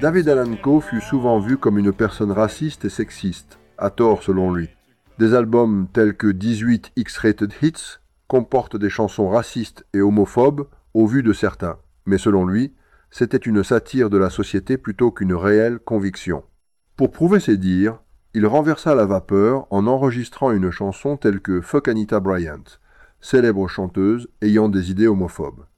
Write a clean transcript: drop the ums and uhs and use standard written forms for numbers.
David Allan Coe fut souvent vu comme une personne raciste et sexiste, à tort selon lui. Des albums tels que 18 X-Rated Hits comportent des chansons racistes et homophobes au vu de certains, mais selon lui, c'était une satire de la société plutôt qu'une réelle conviction. Pour prouver ses dires, il renversa la vapeur en enregistrant une chanson telle que Fuck Anita Bryant, célèbre chanteuse ayant des idées homophobes.